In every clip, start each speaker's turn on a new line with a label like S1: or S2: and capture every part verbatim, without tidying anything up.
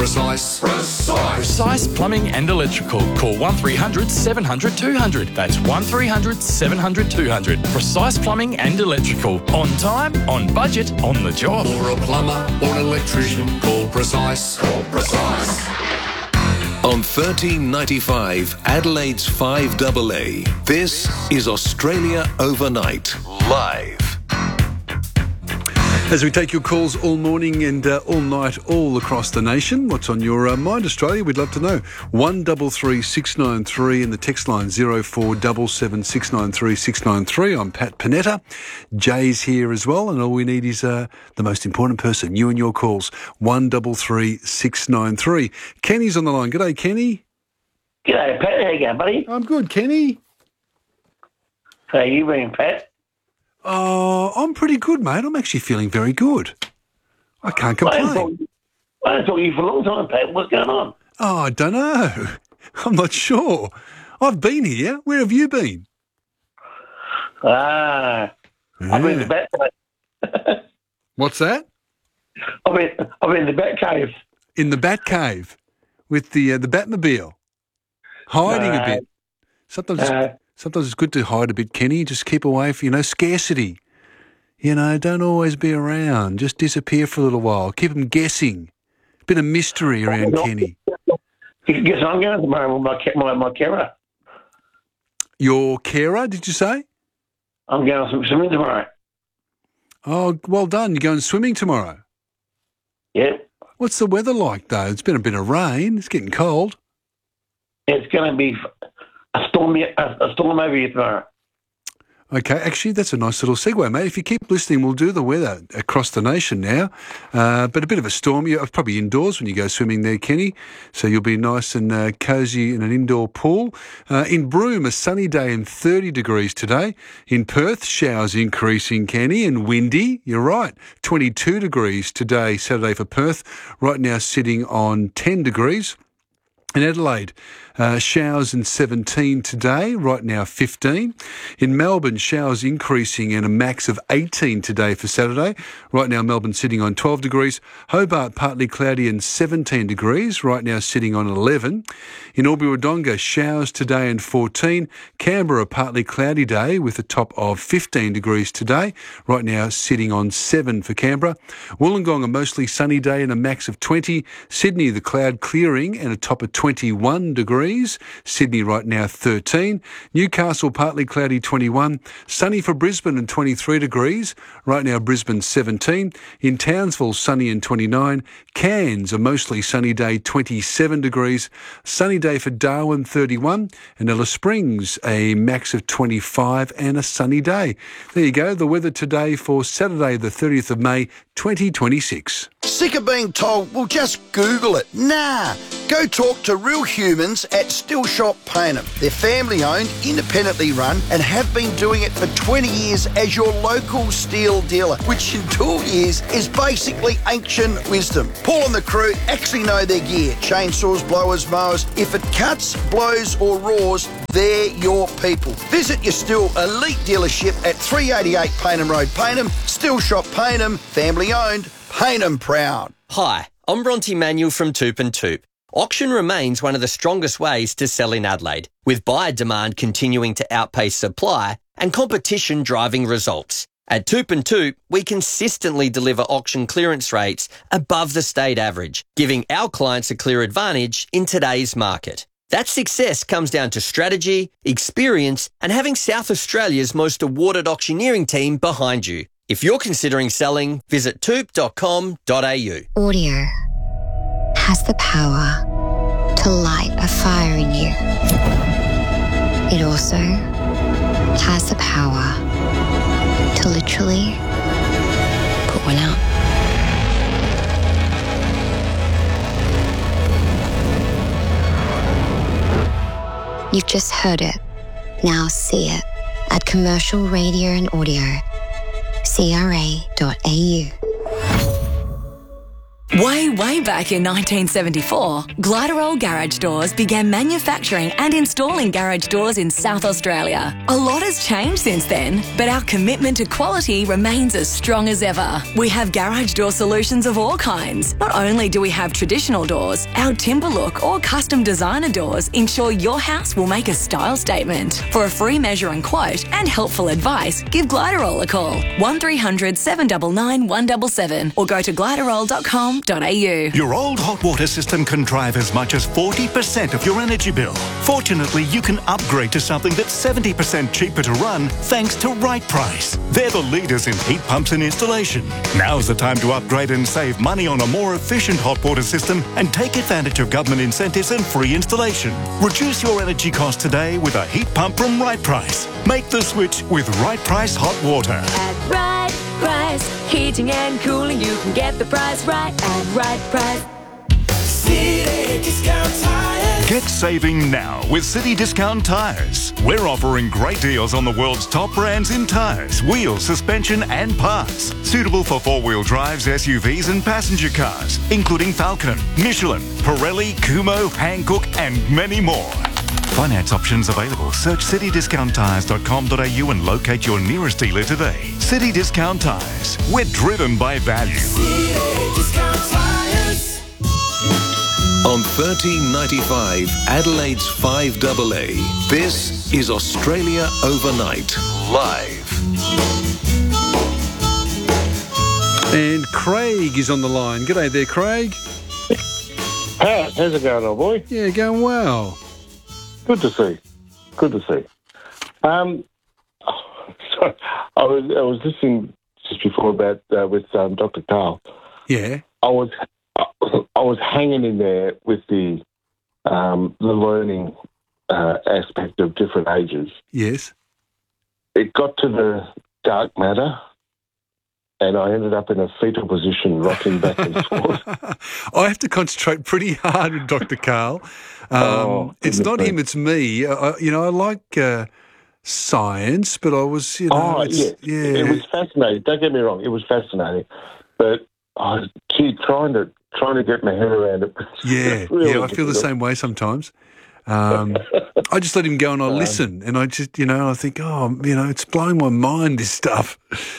S1: Precise. Precise.
S2: Precise Plumbing and Electrical. Call one three hundred seven hundred two hundred. That's one three hundred seven hundred two hundred. Precise Plumbing and Electrical. On time, on budget, on the job.
S1: For a plumber or an electrician, call Precise. Call Precise.
S3: On thirteen ninety-five, Adelaide's five A A. This is Australia Overnight, live.
S4: As we take your calls all morning and uh, all night, all across the nation, what's on your uh, mind, Australia? We'd love to know. one three three six nine three and the text line zero four seven seven six nine three six nine three. I'm Pat Panetta. Jay's here as well, and all we need is uh, the most important person, you and your calls. one three three six nine three. Kenny's on the line. G'day, Kenny.
S5: G'day, Pat. How you going, buddy?
S4: I'm good, Kenny.
S5: How you been, Pat?
S4: Oh, I'm pretty good, mate. I'm actually feeling very good. I can't
S5: I haven't
S4: complain.
S5: talked- I haven't talked to you for a long time, Pat. What's going on?
S4: Oh, I don't know. I'm not sure. I've been here. Where have you been?
S5: Ah, I've been in the bat.
S4: What's that?
S5: I've been, I've been in the bat cave.
S4: In the Bat Cave with the uh, the Batmobile. Hiding
S5: No.
S4: a bit. Sometimes it's,
S5: No.
S4: sometimes it's good to hide a bit, Kenny. Just keep away from, you know, scarcity. You know, don't always be around. Just disappear for a little while. Keep them guessing. Bit of mystery around Kenny.
S5: Guess I'm going tomorrow with my, ca- my, my carer.
S4: Your carer, did you say?
S5: I'm going some swimming tomorrow.
S4: Oh, well done. You're going swimming tomorrow.
S5: Yeah.
S4: What's the weather like, though? It's been a bit of rain. It's getting cold.
S5: It's going to be a storm, a, a storm over here tomorrow.
S4: Okay, actually, that's a nice little segue, mate. If you keep listening, we'll do the weather across the nation now. Uh, but a bit of a storm. You're probably indoors when you go swimming there, Kenny. So you'll be nice and uh, cosy in an indoor pool. Uh, in Broome, a sunny day and thirty degrees today. In Perth, showers increasing, Kenny, and windy. You're right, twenty-two degrees today, Saturday for Perth. Right now sitting on ten degrees. In Adelaide, uh, showers and seventeen today, right now fifteen. In Melbourne, showers increasing and a max of eighteen today for Saturday. Right now, Melbourne sitting on twelve degrees. Hobart, partly cloudy and seventeen degrees, right now sitting on eleven. In Albury-Wodonga, showers today and fourteen. Canberra, partly cloudy day with a top of fifteen degrees today, right now sitting on seven for Canberra. Wollongong, a mostly sunny day and a max of twenty. Sydney, the cloud clearing and a top of twenty-one degrees. Sydney right now thirteen. Newcastle partly cloudy twenty-one. Sunny for Brisbane and twenty-three degrees. Right now Brisbane seventeen. In Townsville sunny and twenty-nine. Cairns a mostly sunny day twenty-seven degrees. Sunny day for Darwin thirty-one. And Alice Springs a max of twenty-five and a sunny day. There you go. The weather today for Saturday the thirtieth of May twenty twenty-six.
S6: Sick of being told, well, just Google it. Nah, go talk to real humans at Still Shop Payneham. They're family-owned, independently run, and have been doing it for twenty years as your local steel dealer, which in two years is basically ancient wisdom. Paul and the crew actually know their gear. Chainsaws, blowers, mowers. If it cuts, blows or roars, they're your people. Visit your Still Elite dealership at three eighty-eight Payneham Road, Payneham. Still Shop Payneham, family-owned, Payneham proud.
S7: Hi, I'm Bronte Manuel from Toop and Toop. Auction remains one of the strongest ways to sell in Adelaide, with buyer demand continuing to outpace supply and competition driving results. At Toop and Toop, we consistently deliver auction clearance rates above the state average, giving our clients a clear advantage in today's market. That success comes down to strategy, experience, and having South Australia's most awarded auctioneering team behind you. If you're considering selling, visit toop dot com dot a u.
S8: Audio has the power to light a fire in you. It also has the power to literally put one out. You've just heard it. Now see it at Commercial Radio and Audio, C R A dot A U.
S9: Way, way back in nineteen seventy-four, Gliderol Garage Doors began manufacturing and installing garage doors in South Australia. A lot has changed since then, but our commitment to quality remains as strong as ever. We have garage door solutions of all kinds. Not only do we have traditional doors, our timber look or custom designer doors ensure your house will make a style statement. For a free measure and quote and helpful advice, give Gliderol a call. one three hundred seven nine nine one seven seven or go to gliderol dot com dot a u.
S10: Your old hot water system can drive as much as forty percent of your energy bill. Fortunately, you can upgrade to something that's seventy percent cheaper to run thanks to Right Price. They're the leaders in heat pumps and installation. Now's the time to upgrade and save money on a more efficient hot water system and take advantage of government incentives and free installation. Reduce your energy costs today with a heat pump from Right Price. Make the switch with Right Price Hot Water.
S11: At Right Price, heating and cooling, you can get the price right at Right Price.
S10: City Discount Tires. Get saving now with City Discount Tires. We're offering great deals on the world's top brands in tyres, wheels, suspension and parts. Suitable for four-wheel drives, S U Vs and passenger cars, including Falcon, Michelin, Pirelli, Kumho, Hankook and many more. Finance options available. Search city discount tires dot com dot a u and locate your nearest dealer today. City Discount Tires. We're driven by value.
S3: City Discount Tires. On thirteen ninety-five, Adelaide's five A A, this is Australia Overnight, live.
S4: And Craig is on the line. G'day there, Craig.
S12: How, how's it going, old boy?
S4: Yeah, going well.
S12: Good to see. Good to see. Um, sorry, I was I was listening just before about uh, with um, Doctor Carl.
S4: Yeah.
S12: I was I was hanging in there with the um, the learning uh, aspect of different ages.
S4: Yes.
S12: It got to the dark matter, and I ended up in a fetal position, rocking back and forth.
S4: I have to concentrate pretty hard with Doctor Carl. Um,
S12: oh,
S4: it's not him, it's me. I, you know, I like uh, science, but I was, you know,
S12: oh,
S4: it's,
S12: yeah.
S4: yeah.
S12: It was fascinating. Don't get me wrong, it was fascinating, but I was gee, trying to trying to get my head around it.
S4: Yeah,
S12: really
S4: yeah, I feel the same way sometimes. Um, I just let him go and I listen, and I just, you know, I think, oh, you know, it's blowing my mind, this stuff.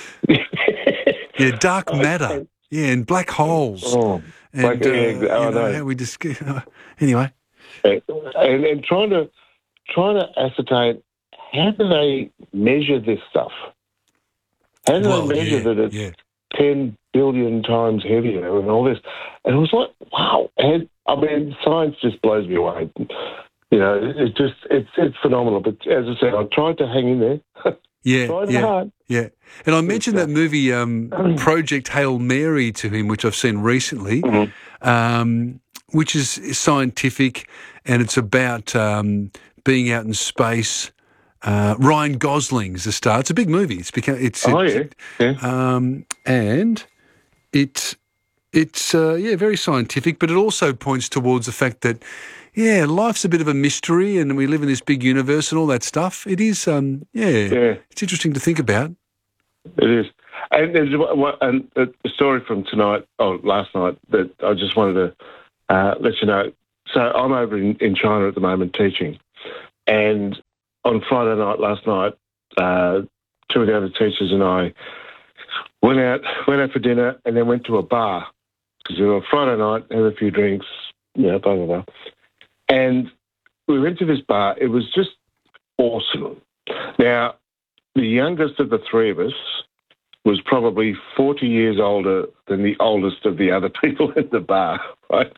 S4: Yeah, dark matter. Yeah, and black holes.
S12: Oh,
S4: and
S12: black,
S4: uh,
S12: yeah,
S4: you
S12: I
S4: know,
S12: know.
S4: how we just anyway.
S12: And, and trying to trying to ascertain, how do they measure this stuff? How do
S4: Well,
S12: they measure
S4: yeah,
S12: that it's
S4: yeah.
S12: ten billion times heavier and all this? And it was like, wow. And, I mean, science just blows me away. You know, it's just it's it's phenomenal. But as I said, I tried to hang in there.
S4: Yeah,
S12: Tried
S4: yeah,
S12: hard.
S4: yeah. And I mentioned that movie um, Project Hail Mary to him, which I've seen recently,
S12: Mm-hmm.
S4: um, which is scientific, and it's about um, being out in space. Uh, Ryan Gosling's the star. It's a big movie. It's become it's
S12: Oh,
S4: it,
S12: yeah, yeah.
S4: Um, and it it's uh, yeah very scientific, but it also points towards the fact that yeah, life's a bit of a mystery, and we live in this big universe and all that stuff. It is, um, yeah,
S12: Yeah.
S4: it's interesting to think about.
S12: It is. And there's one, and a story from tonight, oh, last night, that I just wanted to uh, let you know. So I'm over in, in China at the moment teaching. And on Friday night, last night, uh, two of the other teachers and I went out, went out for dinner and then went to a bar. Because we were Friday night, had a few drinks, you know, blah, blah, blah. And we went to this bar. It was just awesome. Now, the youngest of the three of us was probably forty years older than the oldest of the other people at the bar, right?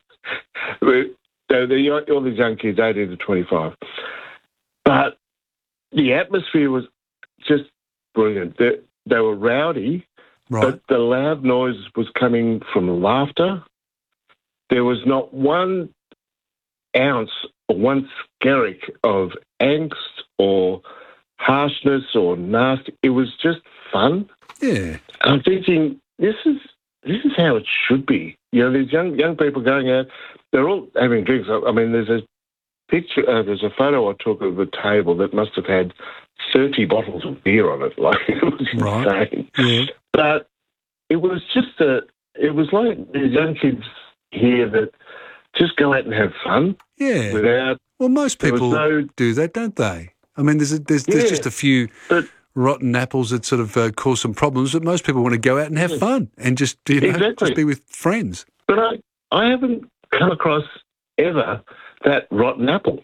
S12: So the, all these young kids, eighteen to twenty-five. But the atmosphere was just brilliant. They, they were rowdy,
S4: Right.
S12: but the loud noise was coming from laughter. There was not one ounce or one skerrick of angst or harshness or nasty. It was just fun.
S4: Yeah.
S12: I'm thinking, this is this is how it should be. You know, these young young people going out, they're all having drinks. I mean, there's a picture, uh, there's a photo I took of a table that must have had thirty bottles of beer on it. Like, it was
S4: Right.
S12: insane.
S4: Yeah.
S12: But it was just a, it was like these young kids here that just go out and have fun.
S4: Yeah.
S12: Without.
S4: Well, most
S12: there was
S4: people
S12: no-
S4: do that, don't they? I mean, there's a, there's, there's
S12: Yeah,
S4: just a few
S12: but-
S4: rotten apples that sort of uh, cause some problems, but most people want to go out and have fun and just, you know,
S12: Exactly.
S4: just be with friends.
S12: But I, I haven't come across ever that rotten apple.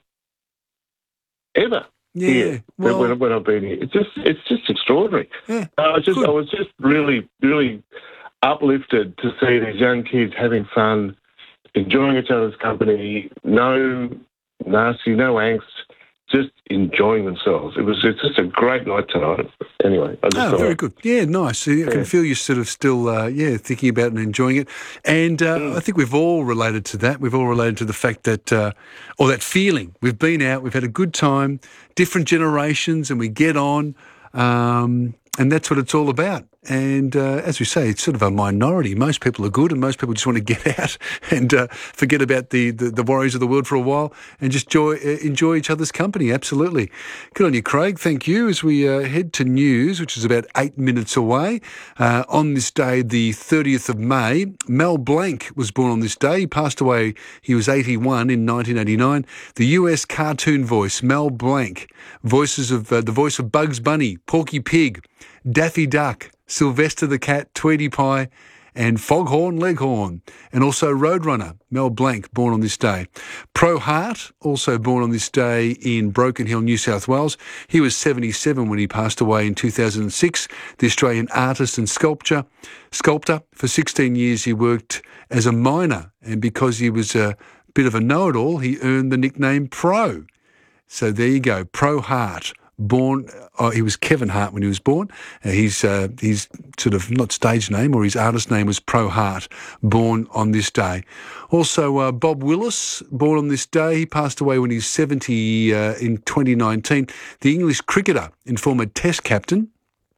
S12: Ever.
S4: Yeah,
S12: Here,
S4: well-
S12: when, when I've been here. It's just, it's just extraordinary.
S4: Yeah,
S12: I was just, I was just really, really uplifted to see these young kids having fun, enjoying each other's company, no nasty, no angst, just enjoying themselves. It was it's just a great night tonight. Anyway, I just
S4: Oh,
S12: thought
S4: very good. Yeah, nice. So you
S12: Yeah.
S4: can feel you sort of still, uh, yeah, thinking about and enjoying it. And uh,
S12: Mm.
S4: I think we've all related to that. We've all related to the fact that, uh, or that feeling. We've been out, we've had a good time, different generations, and we get on. Um, and that's what it's all about. And uh, as we say, it's sort of a minority. Most people are good and most people just want to get out and uh, forget about the, the, the worries of the world for a while and just joy, uh, enjoy each other's company. Absolutely. Good on you, Craig. Thank you. As we uh, head to news, which is about eight minutes away, uh, on this day, the thirtieth of May, Mel Blanc was born on this day. He passed away, he was eighty-one in nineteen eighty-nine. The U S cartoon voice, Mel Blanc, voices of uh, the voice of Bugs Bunny, Porky Pig, Daffy Duck, Sylvester the Cat, Tweety Pie, and Foghorn Leghorn, and also Roadrunner, Mel Blanc, born on this day. Pro Hart, also born on this day in Broken Hill, New South Wales. He was seventy-seven when he passed away in two thousand six. The Australian artist and sculptor. Sculptor. For sixteen years he worked as a miner, and because he was a bit of a know-it-all, he earned the nickname Pro. So there you go, Pro Hart. Born, oh, he was Kevin Hart when he was born. Uh, he's uh, his sort of not stage name or his artist name was Pro Hart. Born on this day. Also, uh, Bob Willis, born on this day. He passed away when he's seventy uh, in twenty nineteen. The English cricketer and former Test captain.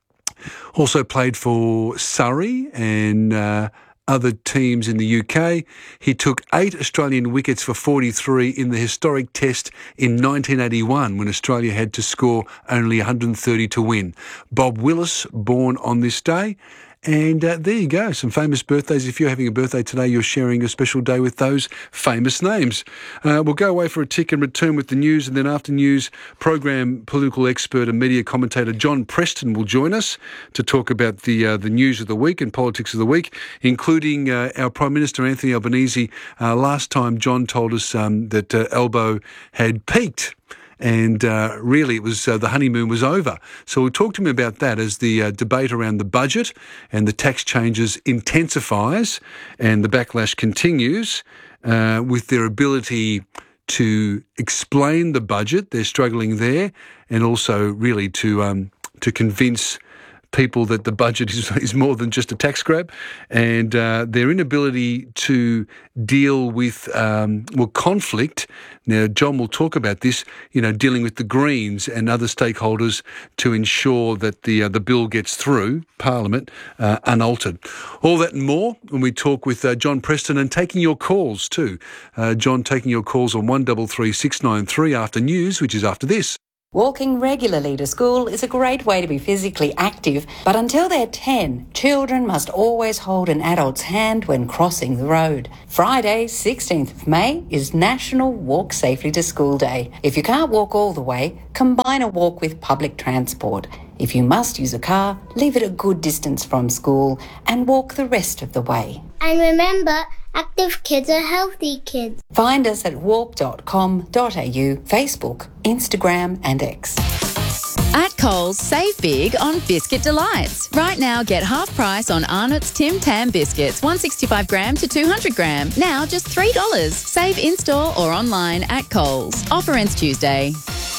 S4: Also played for Surrey and Uh, other teams in the U K. He took eight Australian wickets for forty-three in the historic test in nineteen eighty-one when Australia had to score only one hundred thirty to win. Bob Willis, born on this day. And uh, there you go, some famous birthdays. If you're having a birthday today, you're sharing a special day with those famous names. Uh, we'll go away for a tick and return with the news, and then after news, program political expert and media commentator John Preston will join us to talk about the uh, the news of the week and politics of the week, including uh, our Prime Minister Anthony Albanese. Uh, last time, John told us um, that uh, Albo had peaked. And uh, really, it was uh, the honeymoon was over. So we'll talk to him about that as the uh, debate around the budget and the tax changes intensifies and the backlash continues uh, with their ability to explain the budget. They're struggling there, and also really to um, to convince people that the budget is, is more than just a tax grab, and uh, their inability to deal with um, well conflict. Now, John will talk about this. You know, dealing with the Greens and other stakeholders to ensure that the uh, the bill gets through Parliament uh, unaltered. All that and more when we talk with uh, John Preston, and taking your calls too. Uh, John taking your calls on one double three six nine three after news, which is after this.
S13: Walking regularly to school is a great way to be physically active, but until they're ten, children must always hold an adult's hand when crossing the road. Friday, sixteenth of May, is National Walk Safely to School Day. If you can't walk all the way, combine a walk with public transport. If you must use a car, leave it a good distance from school and walk the rest of the way.
S14: And remember, active kids are healthy kids.
S13: Find us at walk dot com dot a u, Facebook, Instagram and X.
S15: At Coles, save big on Biscuit Delights. Right now, get half price on Arnott's Tim Tam biscuits, one sixty-five gram to two hundred gram. Now just three dollars. Save in-store or online at Coles. Offer ends Tuesday.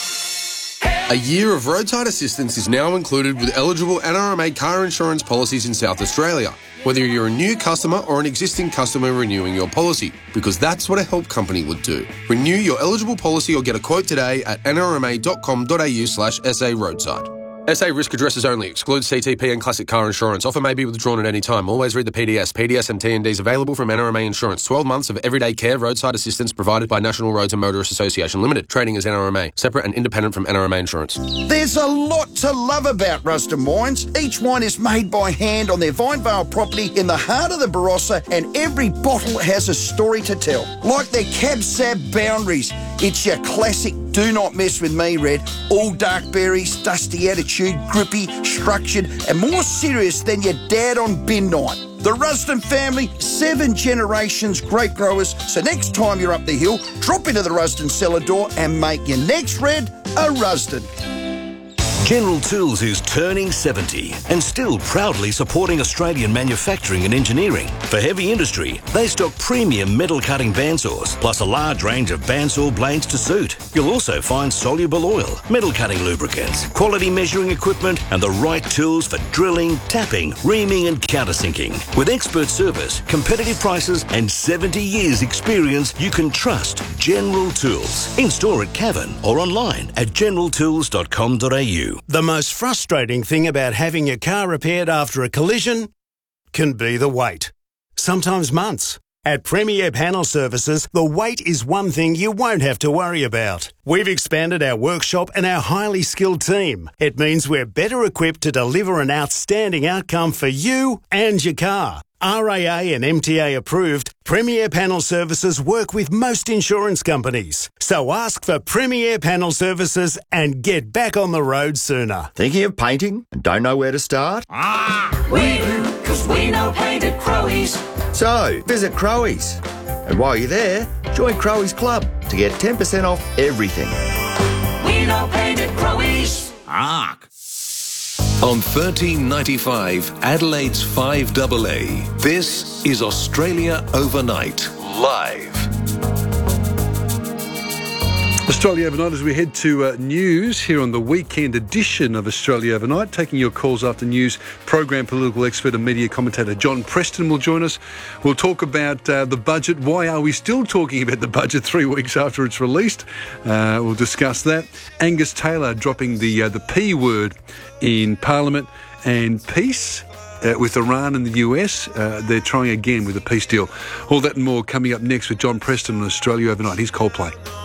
S16: A year of roadside assistance is now included with eligible N R M A car insurance policies in South Australia, whether you're a new customer or an existing customer renewing your policy, because that's what a help company would do. Renew your eligible policy or get a quote today at n r m a dot com dot a u slash s a roadside. S A risk addresses only. Excludes C T P and classic car insurance. Offer may be withdrawn at any time. Always read the P D S. P D S and T N Ds available from N R M A Insurance. twelve months of everyday care roadside assistance provided by National Roads and Motorists Association Limited. Trading as N R M A. Separate and independent from N R M A Insurance.
S6: There's a lot to love about Rusden Wines. Each wine is made by hand on their Vinevale property in the heart of the Barossa, and every bottle has a story to tell. Like their Cab Sab Boundaries. It's your classic do not mess with me red. All dark berries, dusty attitude, grippy, structured, and more serious than your dad on bin night. The Rusden family, seven generations grape growers. So next time you're up the hill, drop into the Rusden cellar door and make your next red a Rusden.
S17: General Tools is turning seventy and still proudly supporting Australian manufacturing and engineering. For heavy industry, they stock premium metal cutting bandsaws, plus a large range of bandsaw blades to suit. You'll also find soluble oil, metal cutting lubricants, quality measuring equipment, and the right tools for drilling, tapping, reaming, and countersinking. With expert service, competitive prices, and seventy years experience, you can trust General Tools. In store at Cavan or online at general tools dot com dot a u.
S18: The most frustrating thing about having your car repaired after a collision can be the wait. Sometimes months. At Premier Panel Services, the wait is one thing you won't have to worry about. We've expanded our workshop and our highly skilled team. It means we're better equipped to deliver an outstanding outcome for you and your car. R A A and M T A approved, Premier Panel Services work with most insurance companies. So ask for Premier Panel Services and get back on the road sooner.
S19: Thinking of painting and don't know where to start?
S11: Ah, we do, because we know paint at Crowies.
S19: So, visit Crowies. And while you're there, join Crowies Club to get ten percent off everything.
S11: We know paint at Crowies.
S3: Ark. On thirteen ninety-five, Adelaide's five A A, this is Australia Overnight, live.
S4: Australia Overnight as we head to uh, news here on the weekend edition of Australia Overnight. Taking your calls after news, program political expert and media commentator John Preston will join us. We'll talk about uh, the budget. Why are we still talking about the budget three weeks after it's released? Uh, we'll discuss that. Angus Taylor dropping the uh, the P word in Parliament, and peace uh, with Iran and the U S. Uh, they're trying again with a peace deal. All that and more coming up next with John Preston on Australia Overnight. Here's Coldplay.